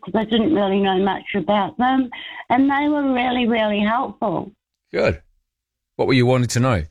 because I didn't really know much about them, and they were really, really helpful. Good. What were you wanting to know?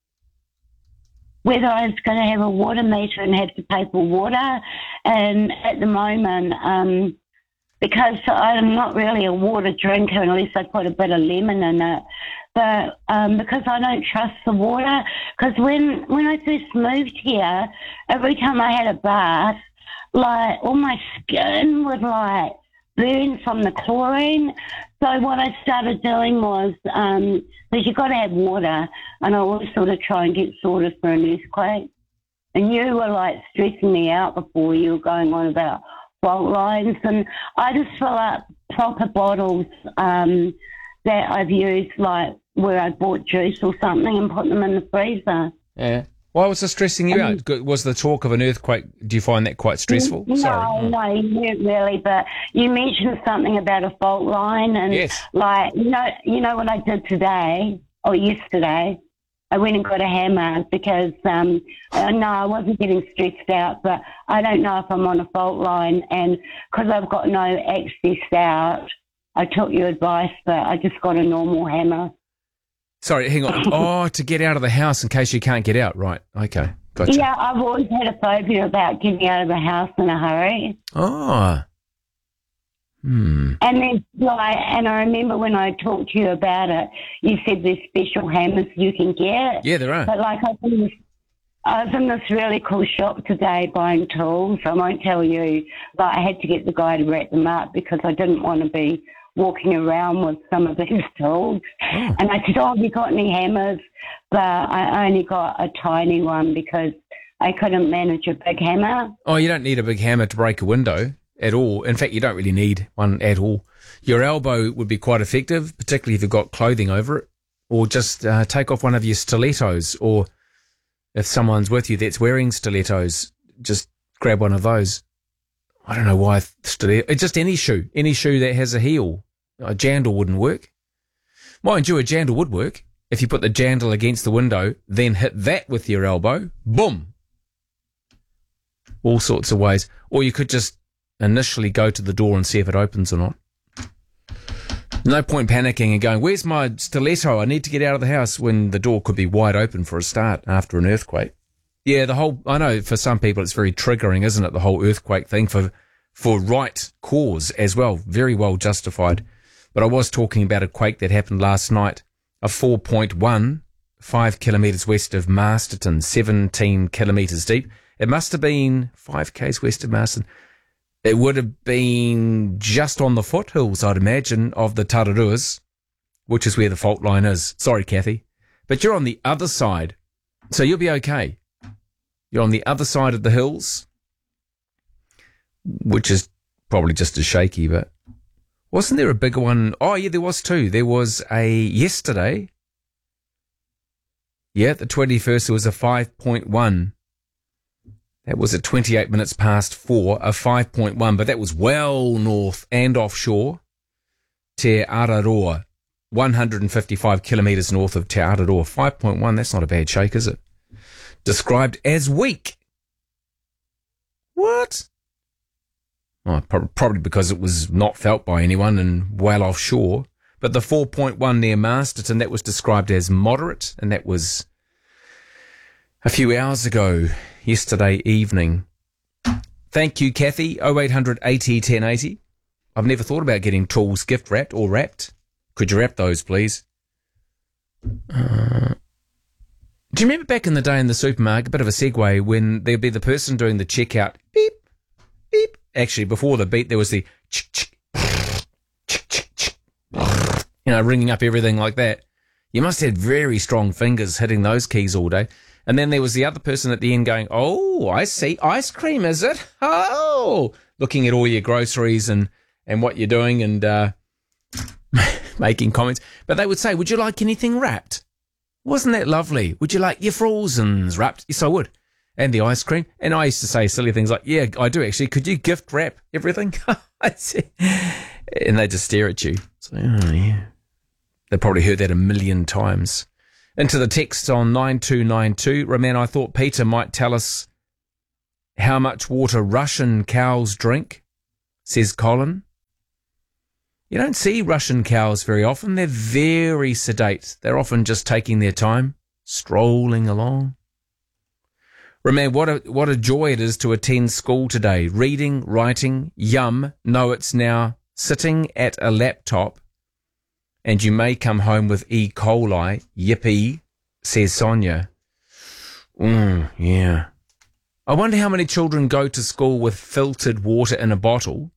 Whether I was going to have a water meter and have to pay for water, and at the moment, because I'm not really a water drinker unless I put a bit of lemon in it, but because I don't trust the water, because when I first moved here, every time I had a bath, like all my skin would like burn from the chlorine. So what I started doing was, because you've got to have water, and I always sort of try and get sorted for an earthquake. And you were like stressing me out before, you were going on about fault lines, and I just fill up proper bottles that I've used, like where I bought juice or something, and put them in the freezer. Yeah. Why was it stressing you out? Was the talk of an earthquake, do you find that quite stressful? No, no, you weren't really, but you mentioned something about a fault line, and yes. like, you know what I did today, or yesterday? I went and got a hammer because, no, I wasn't getting stressed out, but I don't know if I'm on a fault line, and because I've got no access out, I took your advice, but I just got a normal hammer. Sorry, hang on. Oh, to get out of the house in case you can't get out. Right. Okay. Gotcha. Yeah, I've always had a phobia about getting out of the house in a hurry. Oh. And then, like, and I remember when I talked to you about it, you said there's special hammers you can get. Yeah, there are. But like, I was in this really cool shop today buying tools. I won't tell you, but I had to get the guy to wrap them up because I didn't want to be walking around with some of these tools. Oh. And I said, have you got any hammers? But I only got a tiny one because I couldn't manage a big hammer. Oh, you don't need a big hammer to break a window at all. In fact, you don't really need one at all. Your elbow would be quite effective, particularly if you've got clothing over it. Or just take off one of your stilettos, or if someone's with you that's wearing stilettos, just grab one of those. I don't know why stiletto. Just any shoe that has a heel. A jandal wouldn't work. Mind you, a jandal would work. If you put the jandal against the window, then hit that with your elbow, boom. All sorts of ways. Or you could just initially go to the door and see if it opens or not. No point panicking and going, where's my stiletto? I need to get out of the house, when the door could be wide open for a start after an earthquake. Yeah, I know for some people it's very triggering, isn't it? The whole earthquake thing for right cause as well. Very well justified. But I was talking about a quake that happened last night, a 4.1, 5 kilometres west of Masterton, 17 kilometres deep. It must have been 5 k's west of Masterton. It would have been just on the foothills, I'd imagine, of the Tararuas, which is where the fault line is. Sorry, Kathy. But you're on the other side, so you'll be okay. You're on the other side of the hills, which is probably just as shaky, but wasn't there a bigger one? Oh, yeah, there was too. There was yesterday. Yeah, the 21st, there was a 5.1. That was at 28 minutes past 4, a 5.1, but that was well north and offshore. Te Araroa, 155 kilometres north of Te Araroa. 5.1, that's not a bad shake, is it? Described as weak. What? Oh, probably because it was not felt by anyone and well offshore. But the 4.1 near Masterton, that was described as moderate, and that was a few hours ago, yesterday evening. Thank you, Kathy. 0800 80 1080. I've never thought about getting tools gift wrapped or wrapped. Could you wrap those, please? Do you remember back in the day in the supermarket, a bit of a segue, when there'd be the person doing the checkout, beep, beep. Actually, before the beep, there was the ringing up everything like that. You must have had very strong fingers hitting those keys all day. And then there was the other person at the end going, oh, I see, ice cream, is it? Oh, looking at all your groceries and what you're doing and making comments. But they would say, would you like anything wrapped? Wasn't that lovely? Would you like your frozens wrapped? Yes, I would. And the ice cream. And I used to say silly things like, yeah, I do actually. Could you gift wrap everything? And they just stare at you. So, oh, yeah. They probably heard that a million times. Into the text on 9292. Roman, I thought Peter might tell us how much water Russian cows drink, says Colin. You don't see Russian cows very often. They're very sedate. They're often just taking their time, strolling along. Remember, what a joy it is to attend school today. Reading, writing, yum. No, it's now sitting at a laptop and you may come home with E. coli. Yippee, says Sonia. Yeah. I wonder how many children go to school with filtered water in a bottle.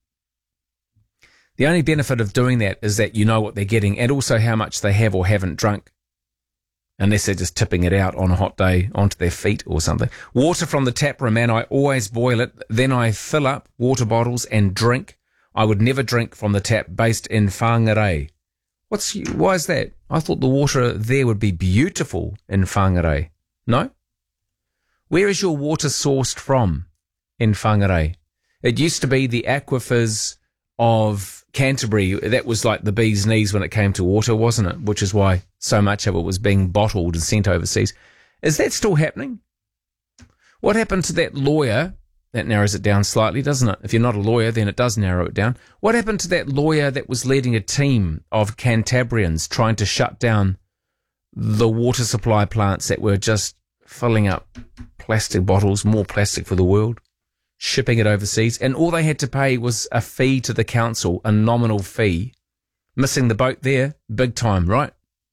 The only benefit of doing that is that you know what they're getting and also how much they have or haven't drunk. Unless they're just tipping it out on a hot day onto their feet or something. Water from the tap room, man, I always boil it. Then I fill up water bottles and drink. I would never drink from the tap based in Whangarei. Why is that? I thought the water there would be beautiful in Whangarei. No? Where is your water sourced from in Whangarei? It used to be the aquifers of Canterbury. That was like the bee's knees when it came to water, wasn't it? Which is why so much of it was being bottled and sent overseas. Is that still happening? What happened to that lawyer? That narrows it down slightly, doesn't it? If you're not a lawyer, then it does narrow it down. What happened to that lawyer that was leading a team of Cantabrians trying to shut down the water supply plants that were just filling up plastic bottles, more plastic for the world, shipping it overseas, and all they had to pay was a fee to the council, a nominal fee. Missing the boat there, big time, right?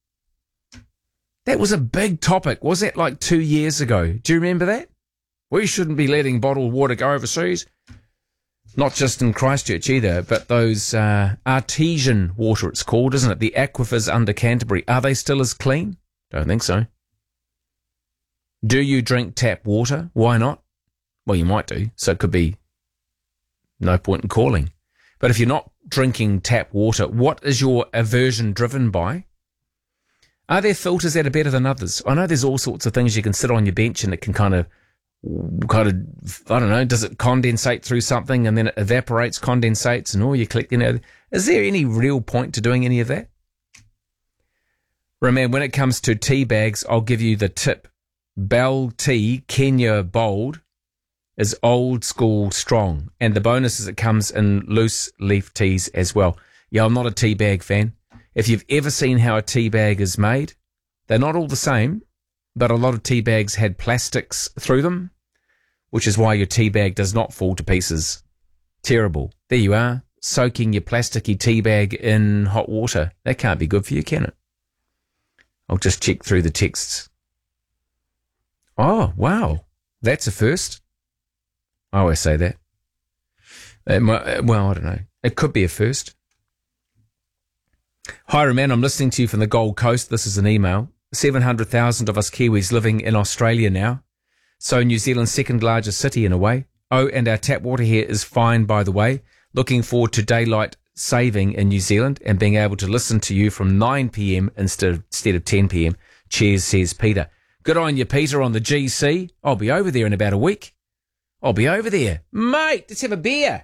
That was a big topic. Was that like 2 years ago? Do you remember that? We shouldn't be letting bottled water go overseas. Not just in Christchurch either, but those artesian water it's called, isn't it? The aquifers under Canterbury. Are they still as clean? Don't think so. Do you drink tap water? Why not? Well, you might do, so it could be no point in calling. But if you're not drinking tap water, what is your aversion driven by? Are there filters that are better than others? I know there's all sorts of things you can sit on your bench and it can kind of, I don't know, does it condensate through something and then it evaporates, condensates, and all you collect, is there any real point to doing any of that? Remember, when it comes to tea bags, I'll give you the tip. Bell Tea, Kenya Bold, is old school strong. And the bonus is it comes in loose leaf teas as well. Yeah, I'm not a tea bag fan. If you've ever seen how a tea bag is made, they're not all the same, but a lot of tea bags had plastics through them, which is why your tea bag does not fall to pieces. Terrible. There you are, soaking your plasticky tea bag in hot water. That can't be good for you, can it? I'll just check through the texts. Oh, wow. That's a first. I always say that. Well, I don't know. It could be a first. Hi, Roman. I'm listening to you from the Gold Coast. This is an email. 700,000 of us Kiwis living in Australia now. So New Zealand's second largest city in a way. Oh, and our tap water here is fine, by the way. Looking forward to daylight saving in New Zealand and being able to listen to you from 9 p.m. instead of 10 p.m. Cheers, says Peter. Good on you, Peter, on the GC. I'll be over there in about a week. I'll be over there. Mate, let's have a beer.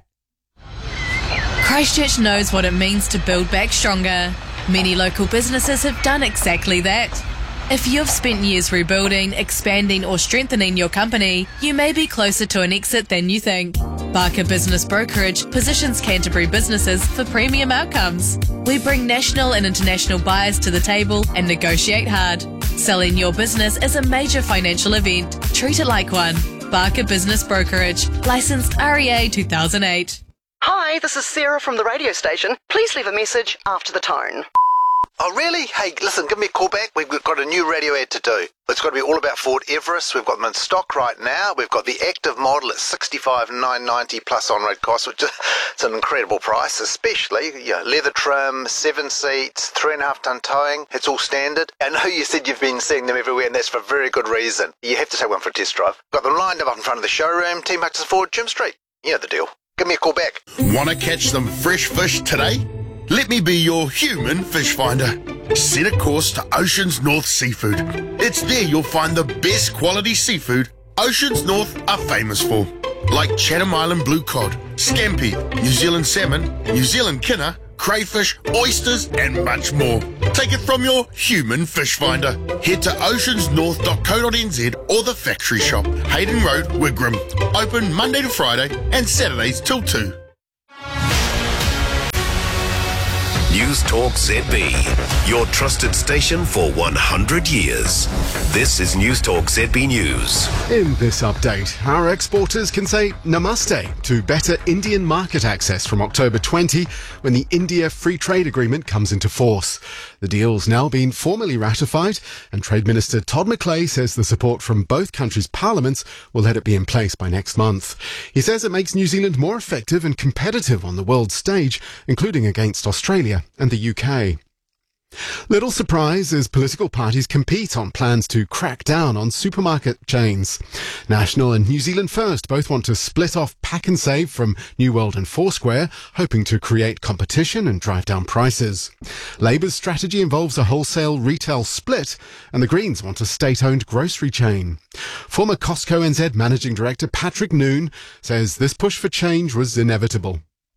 Christchurch knows what it means to build back stronger. Many local businesses have done exactly that. If you've spent years rebuilding, expanding or strengthening your company, you may be closer to an exit than you think. Barker Business Brokerage positions Canterbury businesses for premium outcomes. We bring national and international buyers to the table and negotiate hard. Selling your business is a major financial event. Treat it like one. Barker Business Brokerage. Licensed REA 2008. Hi, this is Sarah from the radio station. Please leave a message after the tone. Oh, really? Hey, listen, give me a call back. We've got a new radio ad to do. It's got to be all about Ford Everest. We've got them in stock right now. We've got the active model at $65,990 plus on-road costs, which is it's an incredible price, especially leather trim, 7 seats, 3.5-ton towing. It's all standard. I know you said you've been seeing them everywhere, and that's for very good reason. You have to take one for a test drive. Got them lined up in front of the showroom, Team Huxton Ford, Jim Street. You know the deal. Give me a call back. Want to catch some fresh fish today? Let me be your human fish finder. Set a course to Oceans North Seafood. It's there you'll find the best quality seafood Oceans North are famous for, like Chatham Island blue cod, scampi, New Zealand salmon, New Zealand kinner, crayfish, oysters, and much more. Take it from your human fish finder. Head to oceansnorth.co.nz or the factory shop, Hayden Road, Wigram. Open Monday to Friday and Saturdays till 2. News Talk ZB, your trusted station for 100 years. This is News Talk ZB News. In this update, our exporters can say namaste to better Indian market access from October 20 when the India Free Trade Agreement comes into force. The deal's now been formally ratified, and Trade Minister Todd McClay says the support from both countries' parliaments will let it be in place by next month. He says it makes New Zealand more effective and competitive on the world stage, including against Australia and the UK. Little surprise as political parties compete on plans to crack down on supermarket chains. National and New Zealand First both want to split off Pack and Save from New World and Foursquare, hoping to create competition and drive down prices. Labour's strategy involves a wholesale retail split, and the Greens want a state-owned grocery chain. Former Costco NZ Managing Director Patrick Noon says this push for change was inevitable.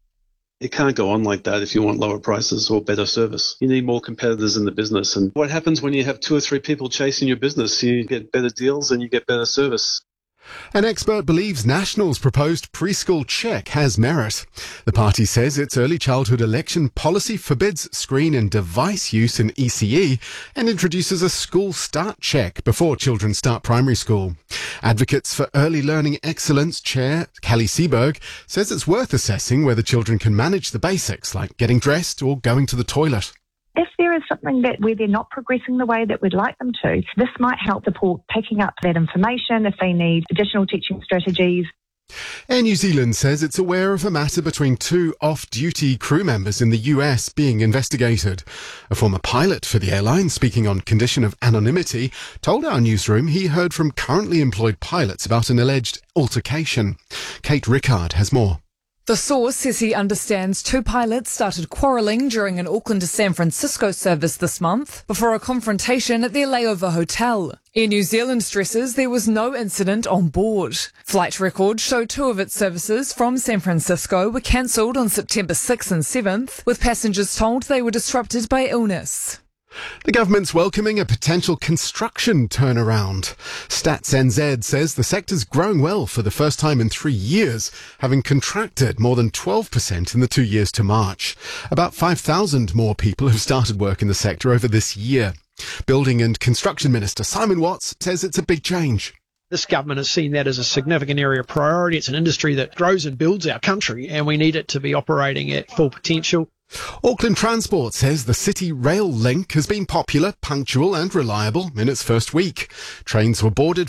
It can't go on like that if you want lower prices or better service. You need more competitors in the business. And what happens when you have 2 or 3 people chasing your business? You get better deals and you get better service. An expert believes National's proposed preschool check has merit. The party says its early childhood election policy forbids screen and device use in ECE and introduces a school start check before children start primary school. Advocates for Early Learning Excellence Chair Kelly Seberg says it's worth assessing whether children can manage the basics like getting dressed or going to the toilet. If there is something where they're not progressing the way that we'd like them to, this might help support picking up that information if they need additional teaching strategies. Air New Zealand says it's aware of a matter between 2 off-duty crew members in the US being investigated. A former pilot for the airline, speaking on condition of anonymity, told our newsroom he heard from currently employed pilots about an alleged altercation. Kate Rickard has more. The source says he understands 2 pilots started quarrelling during an Auckland to San Francisco service this month before a confrontation at their layover hotel. Air New Zealand stresses there was no incident on board. Flight records show 2 of its services from San Francisco were cancelled on September 6th and 7th, with passengers told they were disrupted by illness. The government's welcoming a potential construction turnaround. Stats NZ says the sector's growing well for the first time in 3 years, having contracted more than 12% in the 2 years to March. About 5,000 more people have started work in the sector over this year. Building and Construction Minister Simon Watts says it's a big change. This government has seen that as a significant area of priority. It's an industry that grows and builds our country, and we need it to be operating at full potential. Auckland Transport says the City Rail Link has been popular, punctual and reliable in its first week. Trains were boarded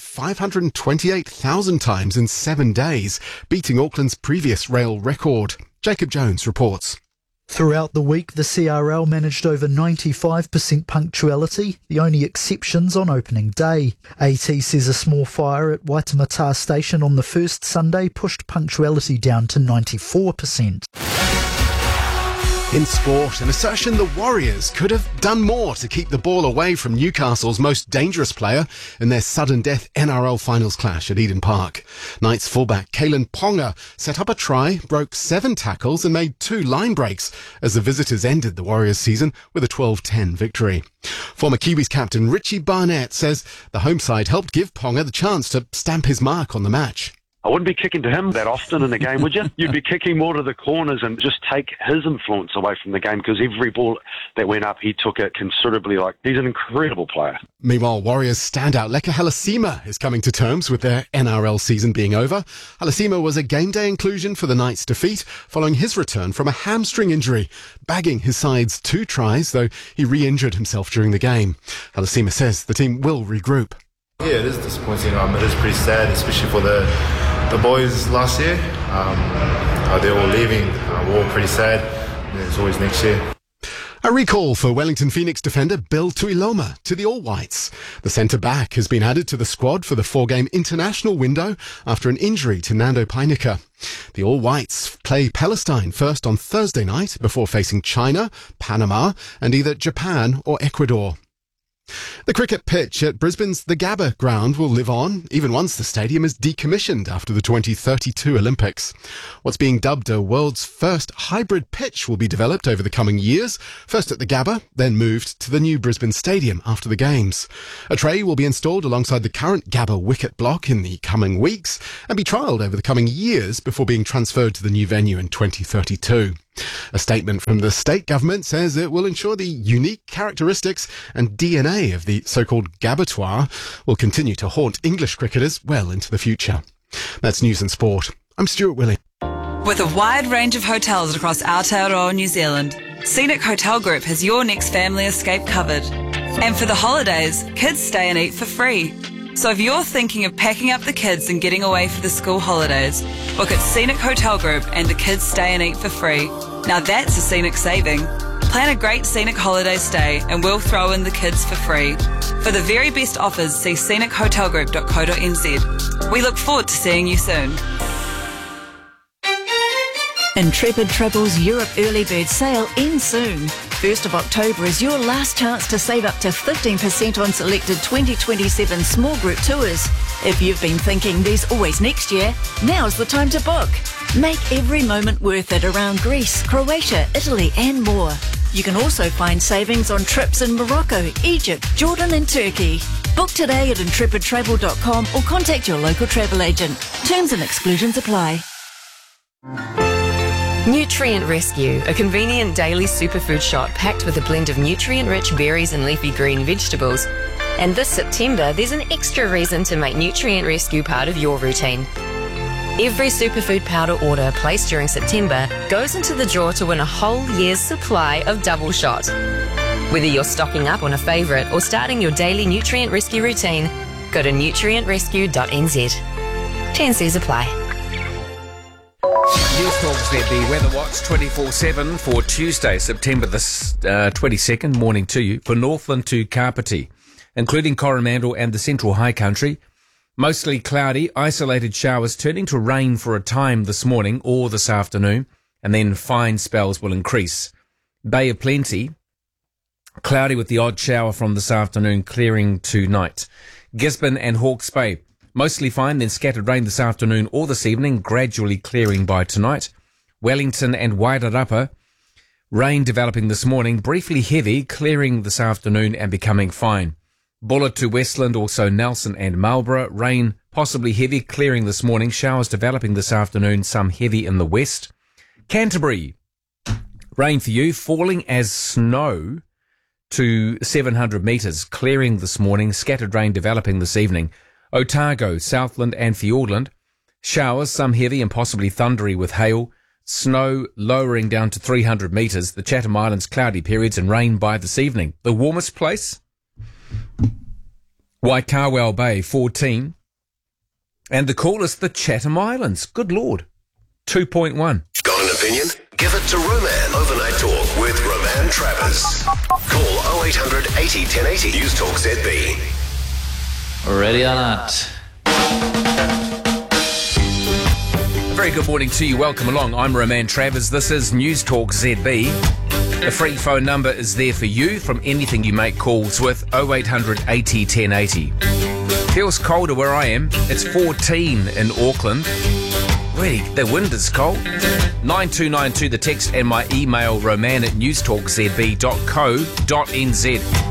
528,000 times in 7 days, beating Auckland's previous rail record. Jacob Jones reports. Throughout the week, the CRL managed over 95% punctuality, the only exceptions on opening day. AT says a small fire at Waitemata Station on the first Sunday pushed punctuality down to 94%. In sport, an assertion the Warriors could have done more to keep the ball away from Newcastle's most dangerous player in their sudden death NRL finals clash at Eden Park. Knights fullback Kalen Ponga set up a try, broke 7 tackles and made 2 line breaks as the visitors ended the Warriors season with a 12-10 victory. Former Kiwis captain Richie Barnett says the home side helped give Ponga the chance to stamp his mark on the match. I wouldn't be kicking to him that often in a game, would you? You'd be kicking more to the corners and just take his influence away from the game, because every ball that went up, he took it considerably. He's an incredible player. Meanwhile, Warriors standout Leka Halasima is coming to terms with their NRL season being over. Halasima was a game day inclusion for the Knights' defeat following his return from a hamstring injury, bagging his side's 2 tries, though he re-injured himself during the game. Halasima says the team will regroup. Yeah, it is disappointing. It is pretty sad, especially for the boys last year. They're all leaving. We're all pretty sad. There's always next year. A recall for Wellington Phoenix defender Bill Tuiloma to the All Whites. The centre-back has been added to the squad for the 4-game international window after an injury to Nando Painika. The All Whites play Palestine first on Thursday night before facing China, Panama and either Japan or Ecuador. The cricket pitch at Brisbane's The Gabba ground will live on, even once the stadium is decommissioned after the 2032 Olympics. What's being dubbed a world's first hybrid pitch will be developed over the coming years, first at The Gabba, then moved to the new Brisbane Stadium after the Games. A tray will be installed alongside the current Gabba wicket block in the coming weeks and be trialled over the coming years before being transferred to the new venue in 2032. A statement from the state government says it will ensure the unique characteristics and DNA of the so-called Gabbatoir will continue to haunt English cricketers well into the future. That's News and Sport. I'm Stuart Willie. With a wide range of hotels across Aotearoa, New Zealand, Scenic Hotel Group has your next family escape covered. And for the holidays, kids stay and eat for free. So if you're thinking of packing up the kids and getting away for the school holidays, book at Scenic Hotel Group and the kids stay and eat for free. Now that's a scenic saving. Plan a great scenic holiday stay and we'll throw in the kids for free. For the very best offers, see scenichotelgroup.co.nz. We look forward to seeing you soon. Intrepid Travel's Europe Early Bird Sale ends soon. 1st of October is your last chance to save up to 15% on selected 2027 small group tours. If you've been thinking there's always next year, now's the time to book. Make every moment worth it around Greece, Croatia, Italy and more. You can also find savings on trips in Morocco, Egypt, Jordan and Turkey. Book today at intrepidtravel.com or contact your local travel agent. Terms and exclusions apply. Nutrient Rescue, a convenient daily superfood shot packed with a blend of nutrient-rich berries and leafy green vegetables. And this September, there's an extra reason to make Nutrient Rescue part of your routine. Every superfood powder order placed during September goes into the draw to win a whole year's supply of Double Shot. Whether you're stocking up on a favourite or starting your daily Nutrient Rescue routine, go to nutrientrescue.nz. T&Cs apply. News Talk ZB Weather Watch 24/7 for Tuesday, September the 22nd. Morning to you. For Northland to Kapiti, including Coromandel and the Central High Country, mostly cloudy, isolated showers turning to rain for a time this morning or this afternoon, and then fine spells will increase. Bay of Plenty, cloudy with the odd shower from this afternoon, clearing tonight. Gisborne and Hawke's Bay, mostly fine, then scattered rain this afternoon or this evening, gradually clearing by tonight. Wellington and Wairarapa, rain developing this morning, briefly heavy, clearing this afternoon and becoming fine. Buller to Westland, also Nelson and Marlborough, rain possibly heavy, clearing this morning, showers developing this afternoon, some heavy in the west. Canterbury, rain for you, falling as snow to 700 metres, clearing this morning, scattered rain developing this evening. Otago, Southland and Fiordland, showers, some heavy and possibly thundery with hail, snow lowering down to 300 metres, the Chatham Islands cloudy periods and rain by this evening. The warmest place, Waikawao Bay, 14, and the coolest, the Chatham Islands, good Lord, 2.1. Got an opinion? Give it to Roman. Overnight Talk with Roman Travers. Call 0800 80 1080. News Talk ZB. Ready or not. A very good morning to you. Welcome along. I'm Roman Travers. This is News Talk ZB. The free phone number is there for you from anything you make calls with, 0800 80 1080. Feels colder where I am. It's 14 in Auckland. Really, the wind is cold. 9292 the text and my email, roman@newstalkzb.co.nz.